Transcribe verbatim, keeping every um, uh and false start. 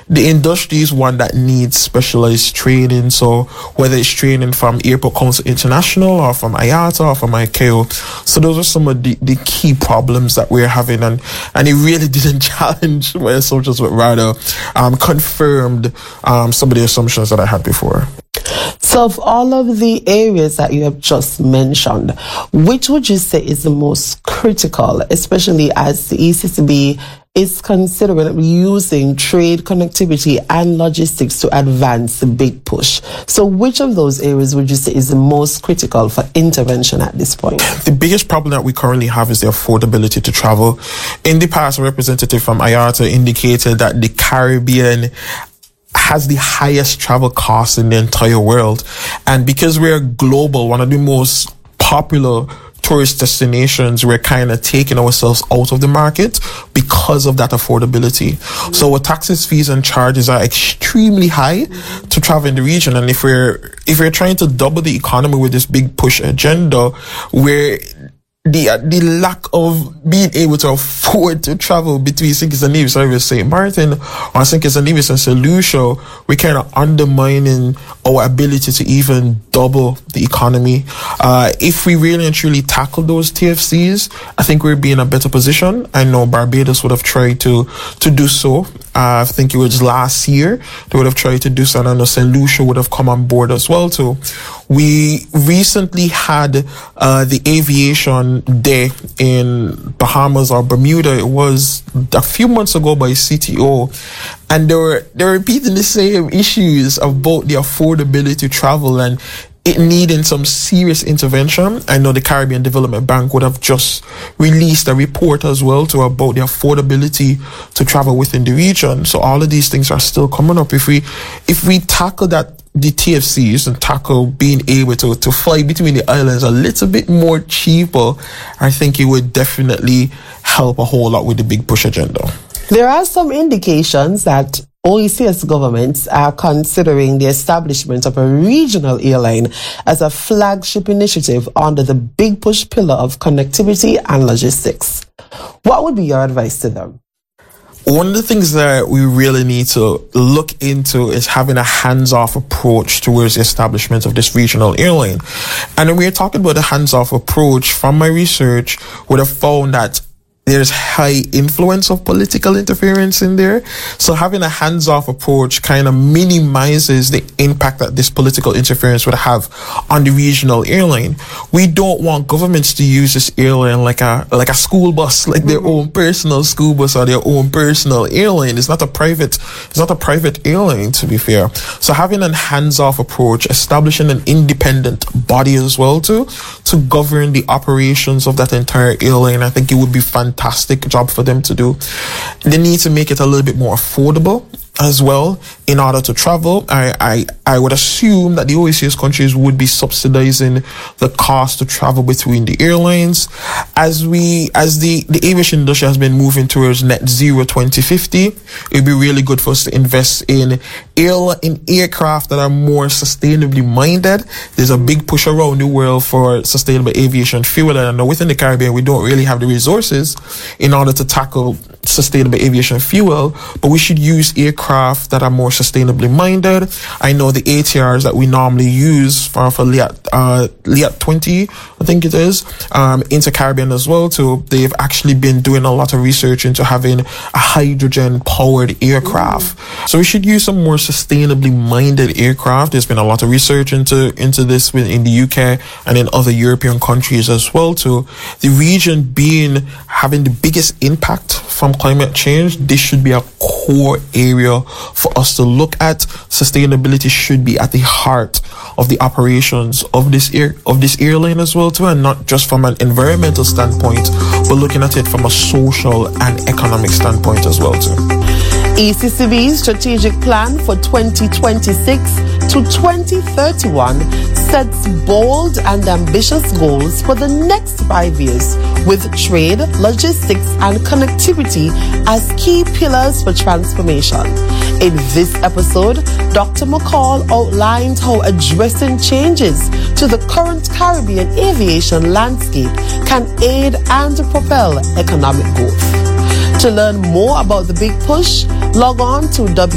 the industry is one that needs specialized training. So whether it's training from Airport Council International or from I A T A or from I C A O. So those are some of the, the key problems that we're having. And, and it really didn't challenge my assumptions, but rather um, confirmed um, some of the assumptions that I had before. So of all of the areas that you have just mentioned, which would you say is the most critical, especially as the E C C B is considering using trade, connectivity and logistics to advance the big push? So which of those areas would you say is the most critical for intervention at this point? The biggest problem that we currently have is the affordability to travel. In the past, a representative from I A T A indicated that the Caribbean has the highest travel costs in the entire world. And because we're global, one of the most popular tourist destinations, we're kind of taking ourselves out of the market because of that affordability. Mm-hmm. So our taxes, fees and charges are extremely high mm-hmm. to travel in the region. And if we're if we're trying to double the economy with this big push agenda, we're The, uh, the lack of being able to afford to travel between Saint Kitts and Nevis, or Saint Martin, or Saint Kitts and Nevis and Saint Lucia, we're kind of undermining our ability to even double the economy. Uh, if we really and truly tackle those T F Cs, I think we'd be in a better position. I know Barbados would have tried to, to do so. Uh, I think it was last year they would have tried to do so, and I know Saint Lucia would have come on board as well too. We recently had uh, the aviation day in Bahamas or Bermuda. It was a few months ago by C T O, and they were they were repeating the same issues about the affordability to travel and it needing some serious intervention. I know the Caribbean Development Bank would have just released a report as well to about the affordability to travel within the region. So all of these things are still coming up. If we if we tackle that, the T F Cs, and tackle being able to, to fly between the islands a little bit more cheaper, I think it would definitely help a whole lot with the big push agenda. There are some indications that O E C S governments are considering the establishment of a regional airline as a flagship initiative under the big push pillar of connectivity and logistics. What would be your advice to them? One of the things that we really need to look into is having a hands-off approach towards the establishment of this regional airline. And when we're talking about the hands-off approach, from my research, would have found that there's high influence of political interference in there. So having a hands-off approach kind of minimizes the impact that this political interference would have on the regional airline. We don't want governments to use this airline like a like a school bus, like their own personal school bus or their own personal airline. It's not a private, it's not a private airline, to be fair. So having a hands-off approach, establishing an independent body as well too, to govern the operations of that entire airline, I think it would be fantastic. Fantastic job for them to do. They need to make it a little bit more affordable as well in order to travel. I, I, I would assume that the O E C S countries would be subsidizing the cost to travel between the airlines. As we, as the, the aviation industry has been moving towards net zero twenty fifty, it'd be really good for us to invest in air, in aircraft that are more sustainably minded. There's a big push around the world for sustainable aviation fuel, and I know within the Caribbean we don't really have the resources in order to tackle sustainable aviation fuel, but we should use aircraft that are more sustainably minded. I know the A T Rs that we normally use for, for Liat, uh, Liat twenty, I think it is, um, into Caribbean as well too. They've actually been doing a lot of research into having a hydrogen powered aircraft. Mm. So we should use some more sustainably minded aircraft. There's been a lot of research into, into this in the U K and in other European countries as well too. The region being, having the biggest impact from climate change, this should be a core area for us to look at. Sustainability should be at the heart of the operations of this air of this airline as well too, and not just from an environmental standpoint, but looking at it from a social and economic standpoint as well too. E C C B's strategic plan for twenty twenty-six to twenty thirty-one sets bold and ambitious goals for the next five years, with trade, logistics, and connectivity as key pillars for transformation. In this episode, Doctor McCall outlined how addressing changes to the current Caribbean aviation landscape can aid and propel economic growth. To learn more about the Big Push, log on to w